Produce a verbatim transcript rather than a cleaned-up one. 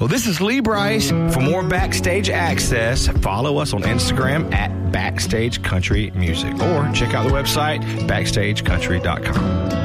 Well, this is Lee Brice. For more Backstage access, follow us on Instagram at Backstage Country Music or check out the website backstage country dot com.